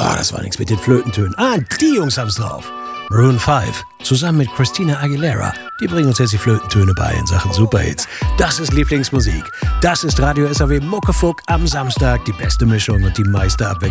das war nichts mit den Flötentönen. Die Jungs haben's drauf. Maroon 5, zusammen mit Christina Aguilera, die bringen uns jetzt die Flötentöne bei in Sachen Superhits. Das ist Lieblingsmusik. Das ist Radio SAW Muckefuck am Samstag. Die beste Mischung und die meiste Abwechslung.